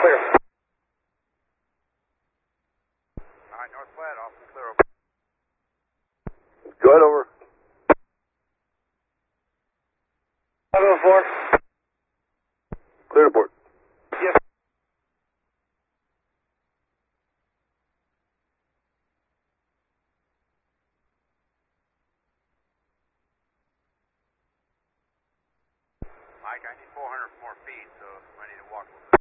clear. Alright, North Flat, off and clear. Go ahead, over. 504. Clear to port. Yes. Mike, I need 400 more feet, so I need to walk a little bit.